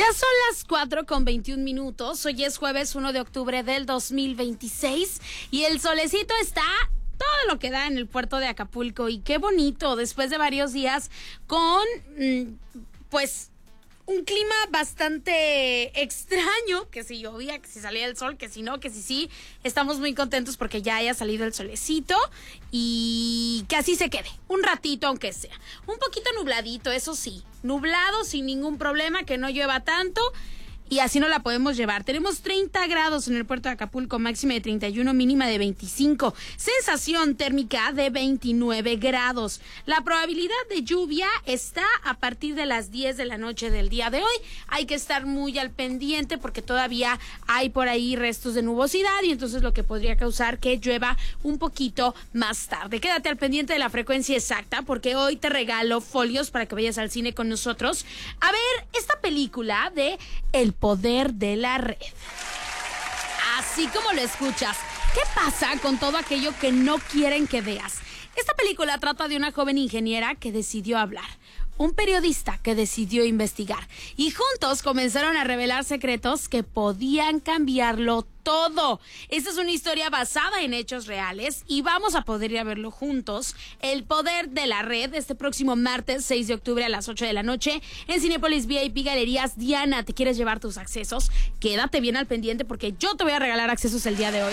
son las 4:21. Hoy es jueves 1 de octubre del 2026 y el solecito está todo lo que da en el puerto de Acapulco. Y qué bonito, después de varios días con, pues, un clima bastante extraño, que si llovía, que si salía el sol, que si no, que si sí. Estamos muy contentos porque ya haya salido el solecito y que así se quede, un ratito aunque sea. Un poquito nubladito, eso sí, nublado sin ningún problema, que no llueva tanto. Y así no la podemos llevar. Tenemos 30 grados en el puerto de Acapulco, máxima de 31, mínima de 25. Sensación térmica de 29 grados. La probabilidad de lluvia está a partir de las 10 de la noche del día de hoy. Hay que estar muy al pendiente porque todavía hay por ahí restos de nubosidad y entonces lo que podría causar que llueva un poquito más tarde. Quédate al pendiente de la frecuencia exacta porque hoy te regalo folios para que vayas al cine con nosotros a ver esta película de El poder de la red. Así como lo escuchas, ¿qué pasa con todo aquello que no quieren que veas? Esta película trata de una joven ingeniera que decidió hablar, un periodista que decidió investigar y juntos comenzaron a revelar secretos que podían cambiarlo todo. Esta es una historia basada en hechos reales y vamos a poder ir a verlo juntos. El poder de la red, este próximo martes 6 de octubre a las 8 de la noche en Cinépolis VIP Galerías Diana. ¿Te quieres llevar tus accesos? Quédate bien al pendiente porque yo te voy a regalar accesos el día de hoy.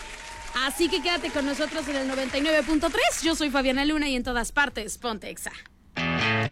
Así que quédate con nosotros en el 99.3. Yo soy Fabiana Luna y en todas partes, ponte Exa.